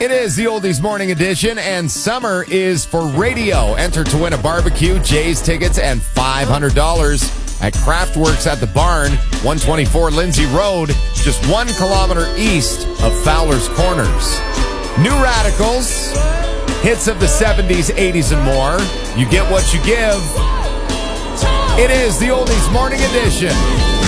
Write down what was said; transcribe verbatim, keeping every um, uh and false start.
It is the Oldies Morning Edition, and summer is for radio. Enter to win a barbecue, Jay's tickets, and five hundred dollars at Craftworks at the Barn, one twenty-four Lindsay Road, just one kilometer east of Fowler's Corners. New Radicals, hits of the seventies, eighties, and more. You get what you give. It is the Oldies Morning Edition.